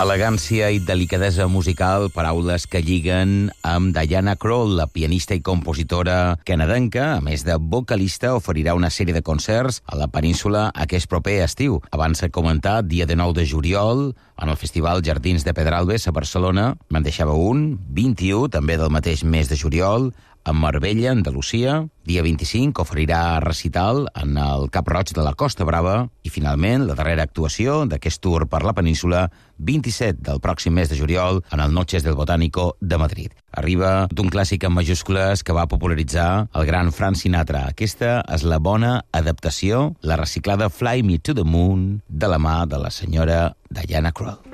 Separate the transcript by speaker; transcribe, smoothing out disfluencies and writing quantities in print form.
Speaker 1: Elegància i delicadesa musical, paraules que lliguen amb Diana Krall, la pianista i compositora canadenca, a més de vocalista, oferirà una sèrie de concerts a la península aquest proper estiu. Abans de comentar, dia de 9 de juliol, en el Festival Jardins de Pedralbes a Barcelona, me'n deixava un, 21, també del mateix mes de juliol, a Marbella, Andalusia. Dia 25 oferirà recital en el Cap Roig de la Costa Brava i, finalment, la darrera actuació d'aquest tour per la península, 27 del pròxim mes de juliol, en el Noches del Botánico de Madrid. Arriba d'un clàssic en majúscules que va popularitzar el gran Frank Sinatra. Aquesta és la bona adaptació, la reciclada Fly Me to the Moon, de la mà de la senyora Diana Krall.